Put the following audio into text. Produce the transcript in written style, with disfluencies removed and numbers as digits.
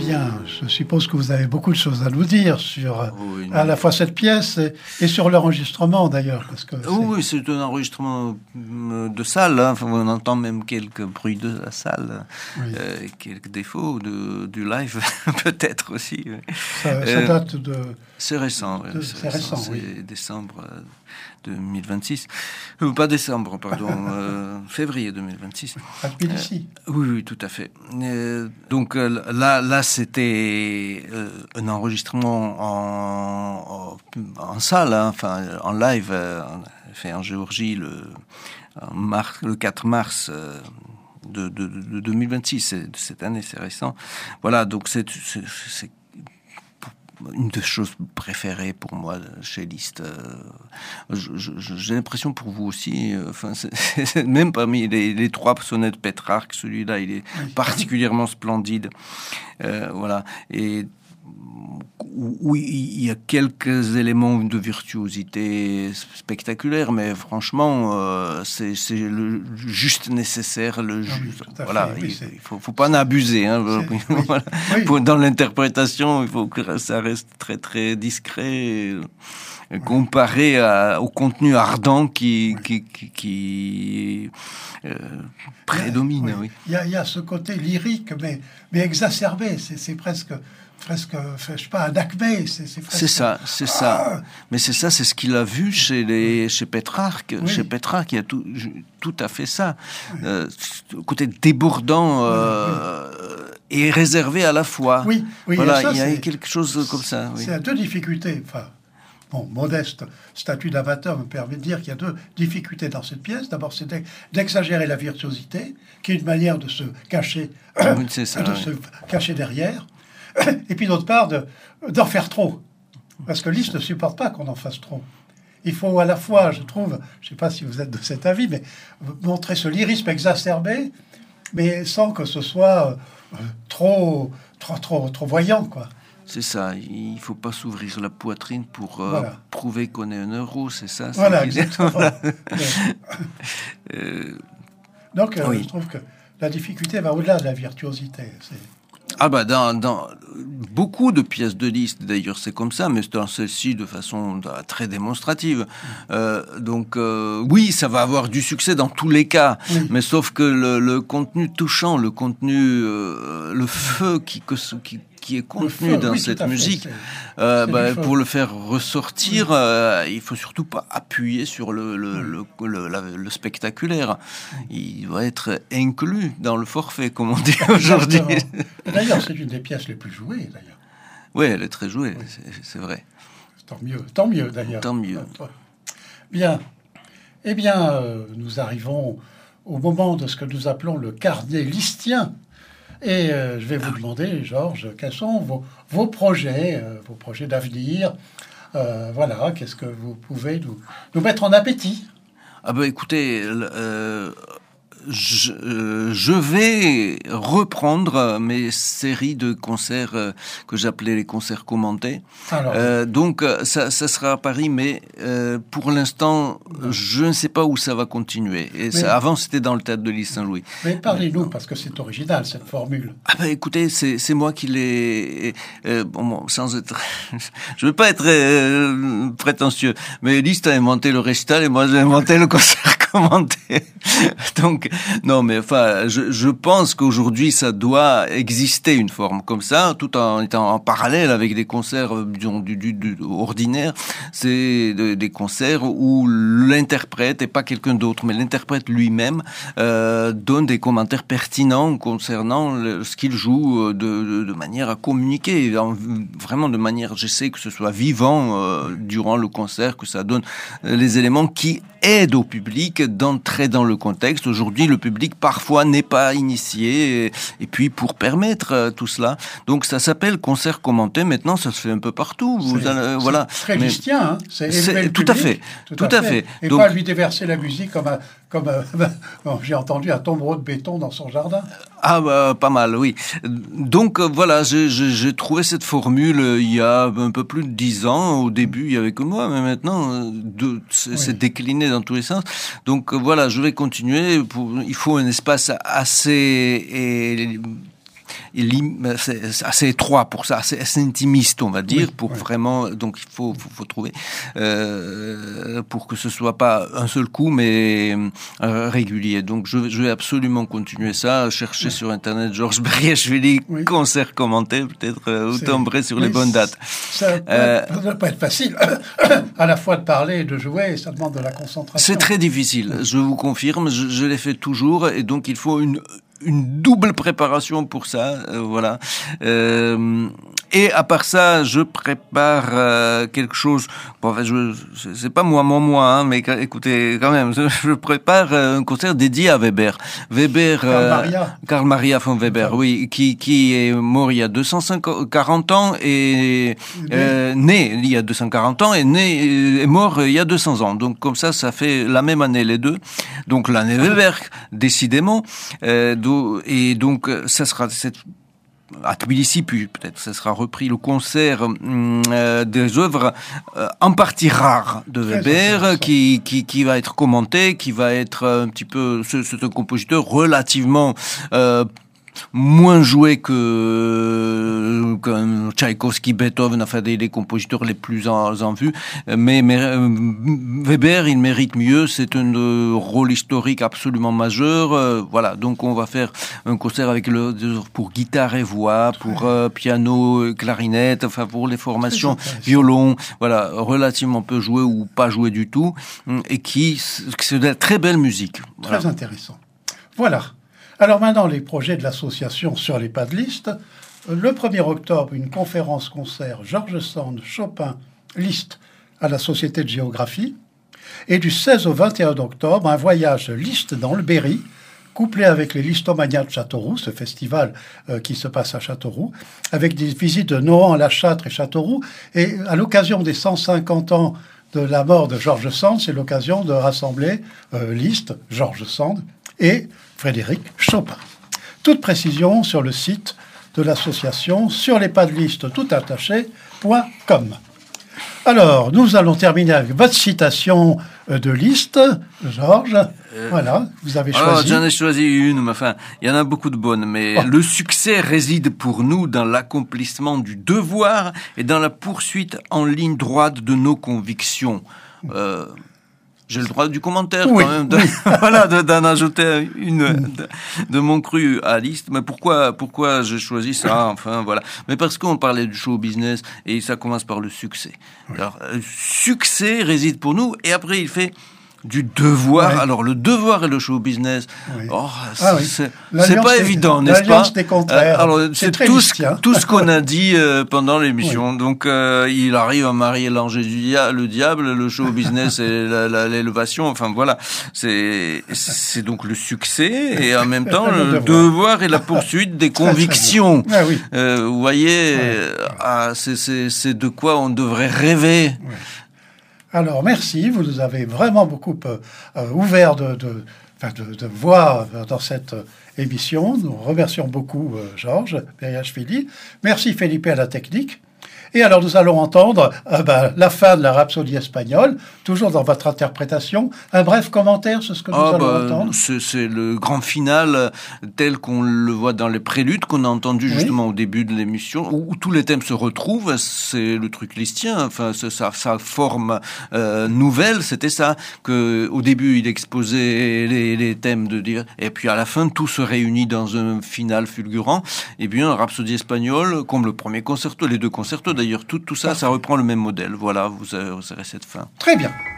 bien, je suppose que vous avez beaucoup de choses à nous dire sur à la fois cette pièce et sur l'enregistrement d'ailleurs. Parce que oui, c'est un enregistrement de salle. Hein. Enfin, on entend même quelques bruits de la salle, quelques défauts du live, peut-être aussi. Ça date de... C'est récent. C'est récent, oui. C'est décembre 2026. Pas décembre, pardon. Février 2026. À Tbilissi. Oui, tout à fait. Donc là, c'était un enregistrement en salle, hein, enfin en live, fait en Géorgie le 4 mars de 2026. Cette année, c'est récent. Voilà, donc c'est une des choses préférées pour moi chez Liszt. J'ai l'impression pour vous aussi. Enfin, c'est même parmi les trois sonnets de Petrarch, celui-là, il est particulièrement splendide. Voilà. Et où il y a quelques éléments de virtuosité spectaculaire, mais franchement, c'est le juste nécessaire. Voilà, il faut pas en abuser. Hein, voilà. Dans l'interprétation, il faut que ça reste très très discret, comparé au contenu ardent qui prédomine. Il y a ce côté lyrique, mais exacerbé. C'est presque, je sais pas, un acmé. C'est ça. Mais c'est ça, c'est ce qu'il a vu chez Petrarch. Oui. Chez Petrarch, il y a tout à fait ça. Côté débordant et réservé à la fois. Oui, voilà, ça, il y a quelque chose comme ça. C'est à deux difficultés. Enfin, modeste statut d'amateur me permet de dire qu'il y a deux difficultés dans cette pièce. D'abord, c'est d'exagérer la virtuosité, qui est une manière de se cacher, se cacher derrière. Et puis d'autre part, d'en faire trop. Parce que Liszt ne supporte pas qu'on en fasse trop. Il faut à la fois, je trouve, je ne sais pas si vous êtes de cet avis, mais montrer ce lyrisme exacerbé, mais sans que ce soit trop voyant, quoi. C'est ça, il ne faut pas s'ouvrir la poitrine pour prouver qu'on est un euro, c'est ça. Voilà, exactement. Donc, je trouve que la difficulté va au-delà de la virtuosité. Dans beaucoup de pièces de Liszt, d'ailleurs, c'est comme ça, mais dans celle-ci de façon très démonstrative. Donc, oui, ça va avoir du succès dans tous les cas, mais sauf que le contenu touchant, le contenu, le feu qui est contenu dans cette musique, pour le faire ressortir, il faut surtout pas appuyer sur le spectaculaire. Il doit être inclus dans le forfait, comme on dit aujourd'hui. D'ailleurs, c'est une des pièces les plus jouées, d'ailleurs. Oui, elle est très jouée, c'est vrai. Tant mieux, d'ailleurs. Tant mieux. Bien. Eh bien, nous arrivons au moment de ce que nous appelons le carnet listien. Et je vais vous demander, Georges, quels sont vos projets d'avenir. Voilà, qu'est-ce que vous pouvez nous mettre en appétit? Écoutez, je vais reprendre mes séries de concerts que j'appelais les concerts commentés. Donc ça sera à Paris, mais pour l'instant, je ne sais pas où ça va continuer. Avant, c'était dans le théâtre de l'Île Saint-Louis. Mais parlez-nous, parce que c'est original, cette formule. Écoutez, c'est moi qui l'ai... sans être... je ne veux pas être prétentieux, mais Liszt a inventé le récital et moi j'ai inventé le concert commenté. Donc, non, mais enfin, je pense qu'aujourd'hui, ça doit exister une forme comme ça, tout en étant en parallèle avec des concerts, disons, du ordinaire. C'est des concerts où l'interprète, et pas quelqu'un d'autre, mais l'interprète lui-même, donne des commentaires pertinents concernant ce qu'il joue de manière à communiquer, vraiment de manière, j'essaie que ce soit vivant durant le concert, que ça donne les éléments qui aident au public d'entrer dans le contexte. Aujourd'hui, le public parfois n'est pas initié, et puis pour permettre tout cela. Donc ça s'appelle concert commenté. Maintenant, ça se fait un peu partout. Voilà. C'est très listien, hein. C'est tout à fait. Et donc, pas lui déverser la musique comme j'ai entendu un tombereau de béton dans son jardin. Pas mal, oui. Donc voilà, j'ai trouvé cette formule il y a un peu plus de 10 ans. Au début, il y avait que moi, mais maintenant, c'est décliné dans tous les sens. Donc voilà, je vais continuer. Il faut un espace assez c'est assez étroit pour ça, assez intimiste, on va dire, pour vraiment. Donc il faut trouver pour que ce soit pas un seul coup, mais régulier. Donc je vais absolument continuer ça, chercher sur internet Georges Beriashvili, concert commenté, peut-être ou tomber sur les bonnes dates. Ça ne doit pas être facile à la fois de parler et de jouer, ça demande de la concentration. C'est très difficile, je vous confirme, je l'ai fait toujours, et donc il faut une double préparation pour ça, voilà. Et à part ça, je prépare quelque chose. Bon, enfin, c'est pas moi, hein, mais écoutez, quand même, je prépare un concert dédié à Weber. Karl Maria von Weber, oui, qui est mort il y a 240 ans et né il y a 240 ans et est mort il y a 200 ans. Donc comme ça fait la même année les deux. Donc l'année Weber, décidément. Et donc ça sera à Tbilissi, puis peut-être ça sera repris le concert des œuvres en partie rares de Weber, qui va être commenté, qui va être un petit peu. C'est un compositeur relativement moins joué que Tchaïkovski, Beethoven, enfin des compositeurs les plus en vue, mais Weber, il mérite mieux. C'est un rôle historique absolument majeur. Voilà, donc on va faire un concert avec pour guitare et voix, pour piano, clarinette, enfin pour les formations violon, voilà, relativement peu joué ou pas joué du tout, et c'est de la très belle musique. Voilà. Très intéressant. Voilà. Alors maintenant, les projets de l'association sur les pas de liste. Le 1er octobre, une conférence-concert George Sand, Chopin, Liszt à la Société de Géographie. Et du 16 au 21 octobre, un voyage Liszt dans le Berry, couplé avec les Listomanias de Châteauroux, ce festival qui se passe à Châteauroux, avec des visites de Nohant, La Châtre et Châteauroux. Et à l'occasion des 150 ans de la mort de George Sand, c'est l'occasion de rassembler Liszt, George Sand et Frédéric Chopin. Toute précision sur le site de l'association sur les pas de liste tout attaché.com. Alors, nous allons terminer avec votre citation de Liszt, Georges. Voilà, vous avez choisi. J'en ai choisi une, mais enfin, il y en a beaucoup de bonnes. Mais le succès réside pour nous dans l'accomplissement du devoir et dans la poursuite en ligne droite de nos convictions. J'ai le droit du commentaire quand même, voilà, d'en ajouter une de mon cru à Liszt. Mais pourquoi j'ai choisi ça? Enfin voilà. Mais parce qu'on parlait du show business et ça commence par le succès. Alors, le succès réside pour nous et après il fait du devoir. Alors le devoir et le show business, c'est pas évident, n'est-ce pas? L'alliance des contraires. Alors c'est tout ce qu'on a dit pendant l'émission. Donc il arrive à marier l'ange et le diable, le show business et l'élévation. Enfin voilà, c'est donc le succès et en même temps le devoir et la poursuite des convictions. Vous voyez, c'est de quoi on devrait rêver. Alors, merci, vous nous avez vraiment beaucoup ouvert de voix dans cette émission. Nous remercions beaucoup Georges Beriashvili. Merci Felipe à la technique. Et alors, nous allons entendre la fin de la Rhapsodie espagnole, toujours dans votre interprétation. Un bref commentaire sur ce que nous allons entendre. C'est le grand final tel qu'on le voit dans les préludes qu'on a entendu justement au début de l'émission, où tous les thèmes se retrouvent. C'est le truc listien, enfin, sa forme nouvelle, c'était ça. Que au début, il exposait les thèmes et puis à la fin, tout se réunit dans un final fulgurant. Et bien, Rhapsodie espagnole, comme le premier concerto, les deux concertos, d'ailleurs, tout ça, ça reprend le même modèle. Voilà, vous aurez cette fin. Très bien.